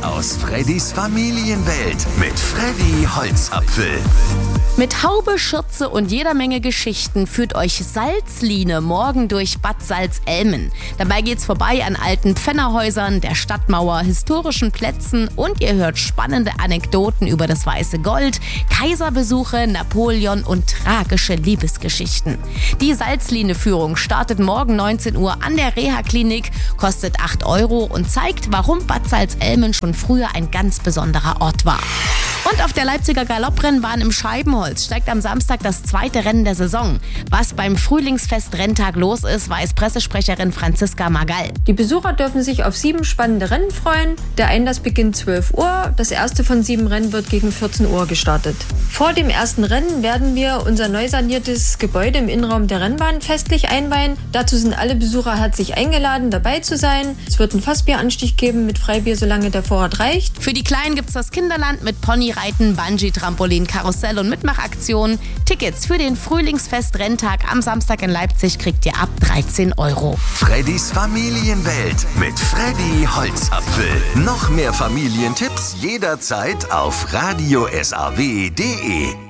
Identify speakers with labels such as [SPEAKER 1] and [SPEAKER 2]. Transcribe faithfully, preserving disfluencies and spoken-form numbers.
[SPEAKER 1] aus Freddys Familienwelt mit Freddy Holzapfel.
[SPEAKER 2] Mit Haube, Schürze und jeder Menge Geschichten führt euch Salzline morgen durch Bad Salzelmen. Dabei geht's vorbei an alten Pfännerhäusern, der Stadtmauer, historischen Plätzen und ihr hört spannende Anekdoten über das Weiße Gold, Kaiserbesuche, Napoleon und tragische Liebesgeschichten. Die Salzline-Führung startet morgen neunzehn Uhr an der Reha-Klinik, kostet acht Euro und zeigt, warum Bad Salzelmen schon früher ein ganz besonderer Ort war. Und auf der Leipziger Galopprennbahn im Scheibenholz steigt am Samstag das zweite Rennen der Saison. Was beim Frühlingsfest-Renntag los ist, weiß Pressesprecherin Franziska Magall.
[SPEAKER 3] Die Besucher dürfen sich auf sieben spannende Rennen freuen. Der Einlass beginnt zwölf Uhr. Das erste von sieben Rennen wird gegen vierzehn Uhr gestartet. Vor dem ersten Rennen werden wir unser neu saniertes Gebäude im Innenraum der Rennbahn festlich einweihen. Dazu sind alle Besucher herzlich eingeladen, dabei zu sein. Es wird einen Fassbieranstich geben mit Freibier, solange der Vorrat reicht.
[SPEAKER 2] Für die Kleinen gibt's das Kinderland mit Ponyreiten, Bungee, Trampolin, Karussell und Mitmachaktionen. Tickets für den Frühlingsfest-Renntag am Samstag in Leipzig kriegt ihr ab dreizehn Euro.
[SPEAKER 1] Freddys Familienwelt mit Freddy Holzapfel. Noch mehr Familientipps jederzeit auf radio s a w punkt d e.